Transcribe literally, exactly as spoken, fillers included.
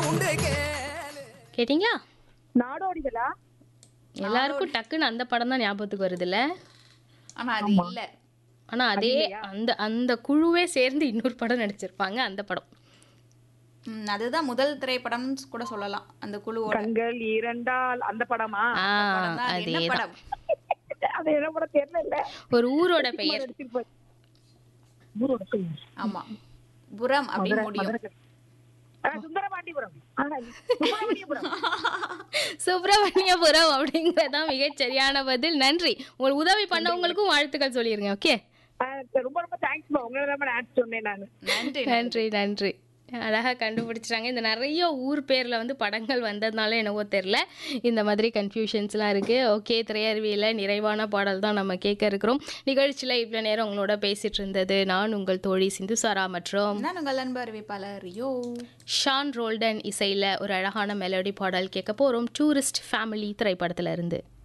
கேட்டிங்களா? நாடோடிகளா? எல்லாருக்கும் டக்குன்னு அந்த படம் தான் ஞாபகத்துக்கு வருதுல்ல. ஆனா அது ஆமா. இல்ல. ஆனா அதே இல்லையா? அந்த அந்த குழுவே சேர்ந்து இன்னொரு படம் நடிச்சிருப்பாங்க அந்த படம். ம், அதுதான் முதல் திரைப்படம்னு கூட சொல்லலாம் அந்த குழுவோட. கண்கள் இரண்டால் அந்த படமா? ஆ படம் தான். அது என்ன அதேதான். படம்? அது என்ன படம் தெரியல. ஒரு ஊரோட பெயர். நடிச்சிருப்பாரு. ஊரோட பேர். ஆமா, புறம் அப்படின்னு மதுரை முடியும். மதுரை. ஆ, சுந்தரபாண்டியபுரம். ஆ, சுப்பிரமணியபுரம். சுப்பிரமணியபுரம் அப்படிங்கறதான் மிகச் சரியான பதில். நன்றி. உங்களுக்கு உதவி பண்ணவங்களுக்கும் வாழ்த்துக்கள் சொல்லிருங்க. ஓகே, ஆ, ரொம்ப ரொம்ப தேங்க்ஸ். உங்களை தான் ஆன்சர் சொன்னேன் நான். நன்றி நன்றி நன்றி. அழகா கண்டுபிடிச்சிட்டாங்க. இந்த நிறைய ஊர் பேர்ல வந்து படங்கள் வந்ததுனால என்னவோ தெரியல இந்த மாதிரி கன்ஃபியூஷன்ஸ்லாம் இருக்கு. ஓகே, திரையரவியில் நிறைவான பாடல் தான் நம்ம கேட்க இருக்கிறோம். நிகழ்ச்சியில் இவ்வளோ நேரம் உங்களோட பேசிட்டு இருந்தது நான் உங்கள் தோழி சிந்துசாரா மற்றும் நான் உங்கள் அன்பு அறிவிப்பாளர் ரியோ. ஷான் ரோல்டன் இசையில் ஒரு அழகான மெலோடி பாடல் கேட்க போகிறோம். டூரிஸ்ட் ஃபேமிலி திரைப்படத்துல இருந்து.